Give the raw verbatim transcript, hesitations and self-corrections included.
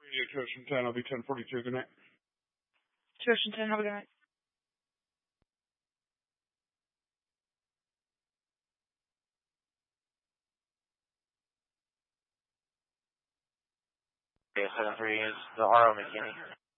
Radio to Ocean ten, I'll be ten forty-two. Good night. To Ocean ten, have a good night. Okay, seven three is the R O McKinney.